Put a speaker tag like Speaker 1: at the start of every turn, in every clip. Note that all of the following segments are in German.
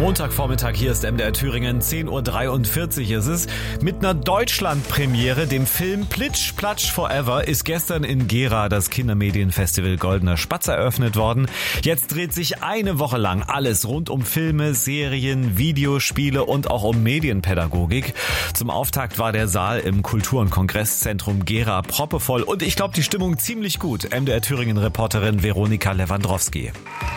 Speaker 1: Montagvormittag, hier ist MDR Thüringen, 10.43 Uhr ist es. Mit einer Deutschlandpremiere, dem Film Plitsch, Platsch, Forever, ist gestern in Gera das Kindermedienfestival Goldener Spatz eröffnet worden. Jetzt dreht sich eine Woche lang alles rund um Filme, Serien, Videospiele und auch um Medienpädagogik. Zum Auftakt war der Saal im Kultur- und Kongresszentrum Gera proppevoll und ich glaube, die Stimmung ziemlich gut. MDR Thüringen-Reporterin Veronika Lewandowski.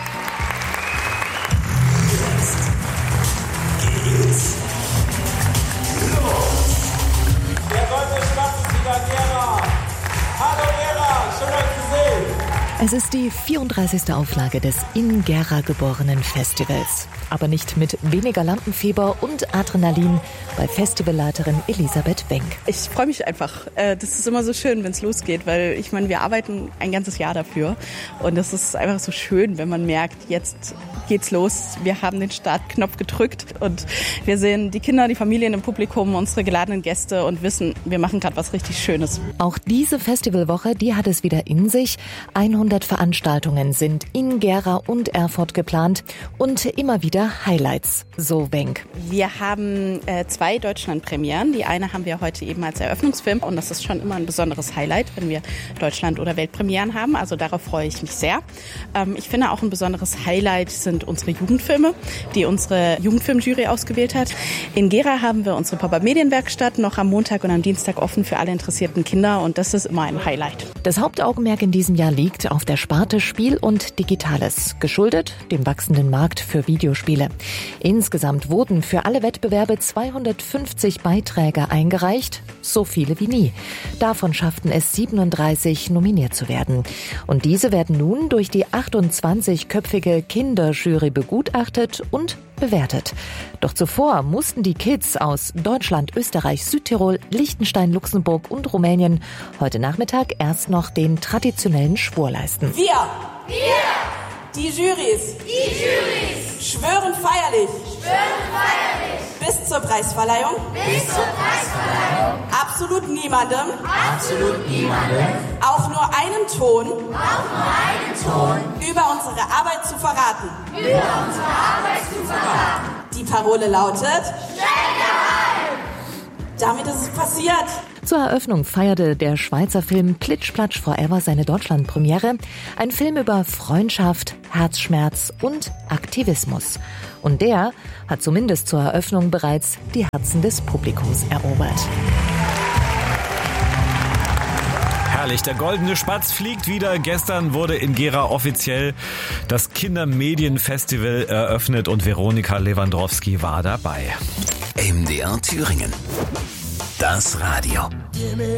Speaker 2: Es ist die 34. Auflage des in Gera geborenen Festivals. Aber nicht mit weniger Lampenfieber und Adrenalin bei Festivalleiterin Elisabeth Wenk.
Speaker 3: Ich freue mich einfach. Das ist immer so schön, wenn es losgeht, weil ich meine, wir arbeiten ein ganzes Jahr dafür. Und das ist einfach so schön, wenn man merkt, jetzt geht's los. Wir haben den Startknopf gedrückt und wir sehen die Kinder, die Familien im Publikum, unsere geladenen Gäste und wissen, wir machen gerade was richtig Schönes.
Speaker 2: Auch diese Festivalwoche, die hat es wieder in sich. 100 Veranstaltungen sind in Gera und Erfurt geplant und immer wieder Highlights, so Wenk.
Speaker 3: Wir haben 2 Deutschlandpremieren. Die eine haben wir heute eben als Eröffnungsfilm und das ist schon immer ein besonderes Highlight, wenn wir Deutschland- oder Weltpremieren haben. Also darauf freue ich mich sehr. Ich finde auch ein besonderes Highlight sind unsere Jugendfilme, die unsere Jugendfilmjury ausgewählt hat. In Gera haben wir unsere Pop-Up-Medienwerkstatt noch am Montag und am Dienstag offen für alle interessierten Kinder und das ist immer ein Highlight.
Speaker 2: Das Hauptaugenmerk in diesem Jahr liegt auf der Sparte Spiel und Digitales, geschuldet dem wachsenden Markt für Videospiele. Insgesamt wurden für alle Wettbewerbe 250 Beiträge eingereicht, so viele wie nie. Davon schafften es 37, nominiert zu werden. Und diese werden nun durch die 28-köpfige Kinderjury begutachtet und bewertet. Doch zuvor mussten die Kids aus Deutschland, Österreich, Südtirol, Liechtenstein, Luxemburg und Rumänien heute Nachmittag erst noch den traditionellen Schwur leisten.
Speaker 4: Wir, die Jurys, schwören feierlich, bis zur Preisverleihung, absolut niemandem, auch nur einen Ton, über unsere Arbeit zu verraten. Die Parole lautet: Schnell geheim! Damit ist es passiert.
Speaker 2: Zur Eröffnung feierte der Schweizer Film Plitsch, Platsch, Forever seine Deutschlandpremiere. Ein Film über Freundschaft, Herzschmerz und Aktivismus. Und der hat zumindest zur Eröffnung bereits die Herzen des Publikums erobert.
Speaker 1: Herrlich, der Goldene Spatz fliegt wieder. Gestern wurde in Gera offiziell das Kindermedienfestival eröffnet und Veronika Lewandowski war dabei.
Speaker 5: MDR Thüringen. Das Radio.